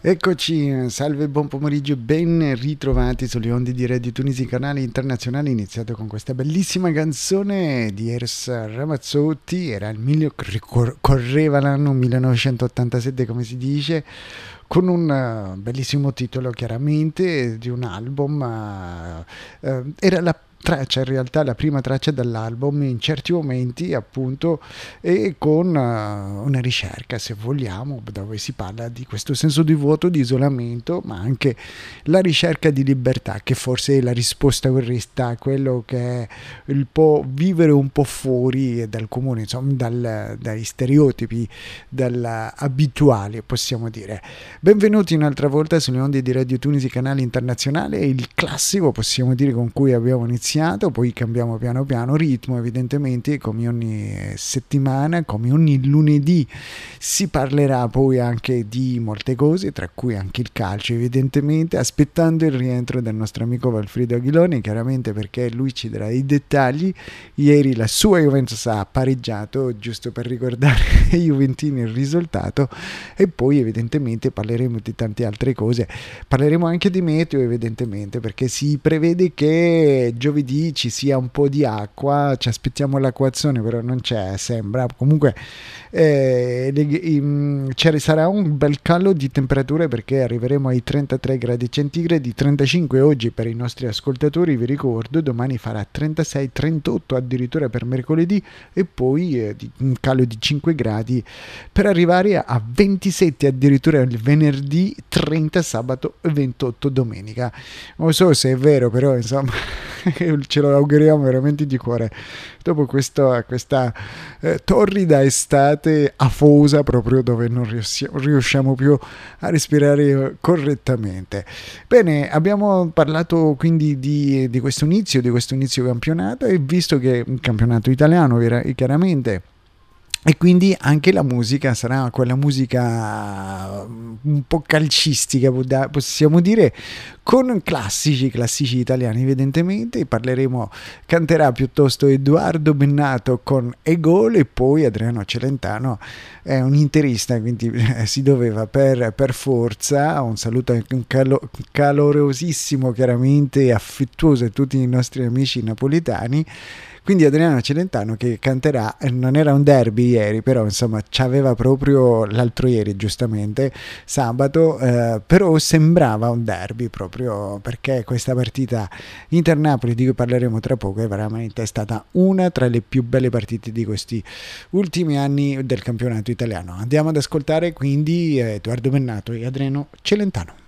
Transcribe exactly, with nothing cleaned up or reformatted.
Eccoci, salve, buon pomeriggio, ben ritrovati sulle onde di Radio Tunisi, canale internazionale, iniziato con questa bellissima canzone di Eros Ramazzotti. Era il mille, correva l'anno millenovecentottantasette, come si dice, con un uh, bellissimo titolo, chiaramente, di un album. Uh, uh, era la traccia, in realtà la prima traccia dell'album in certi momenti, appunto, e con uh, una ricerca, se vogliamo, dove si parla di questo senso di vuoto, di isolamento, ma anche la ricerca di libertà, che forse è la risposta corretta a quello che è il po' vivere un po' fuori dal comune, insomma, dal, dagli stereotipi, dall'abituale, possiamo dire. Benvenuti un'altra volta sulle onde di Radio Tunisi, canale internazionale, il classico, possiamo dire, con cui abbiamo iniziato. Poi cambiamo piano piano ritmo, evidentemente, come ogni settimana, come ogni lunedì si parlerà poi anche di molte cose, tra cui anche il calcio, evidentemente, aspettando il rientro del nostro amico Valfrido Aguiloni, chiaramente, perché lui ci darà i dettagli. Ieri la sua Juventus ha pareggiato, giusto per ricordare ai juventini il risultato, e poi evidentemente parleremo di tante altre cose. Parleremo anche di meteo, evidentemente, perché si prevede che giovedì ci sia un po' di acqua, ci aspettiamo l'acquazzone, però non c'è, sembra. Comunque eh, ci sarà un bel calo di temperature, perché arriveremo ai trentatré gradi centigradi, trentacinque oggi per i nostri ascoltatori, vi ricordo. Domani farà trentasei trentotto addirittura per mercoledì, e poi eh, un calo di cinque gradi per arrivare a ventisette addirittura il venerdì, trenta sabato e ventotto domenica. Non so se è vero, però insomma ce lo auguriamo veramente di cuore dopo questo, questa eh, torrida estate afosa, proprio dove non riusciamo, riusciamo più a respirare correttamente. Bene, abbiamo parlato quindi di, di questo inizio, di questo inizio campionato, e visto che il campionato italiano era chiaramente, e quindi anche la musica sarà quella musica un po' calcistica, possiamo dire, con classici, classici italiani, evidentemente. Parleremo, canterà piuttosto Edoardo Bennato con E Gol, e poi Adriano Celentano è un interista, quindi eh, si doveva per, per forza. Un saluto, un calo, calorosissimo, chiaramente affettuoso a tutti i nostri amici napoletani. Quindi Adriano Celentano che canterà, non era un derby ieri, però insomma ci aveva proprio l'altro ieri, giustamente, sabato, eh, però sembrava un derby, proprio perché questa partita Inter-Napoli, di cui parleremo tra poco, è veramente stata una tra le più belle partite di questi ultimi anni del campionato italiano. Andiamo ad ascoltare quindi Edoardo Bennato e Adriano Celentano.